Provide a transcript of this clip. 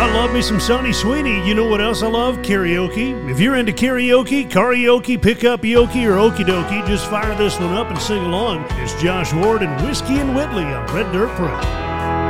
I love me some Sonny Sweeney. You know what else I love? Karaoke. If you're into karaoke, pickup yoki, or okie dokie, just fire this one up and sing along. It's Josh Ward and Whiskey and Whitley on Red Dirt Pro.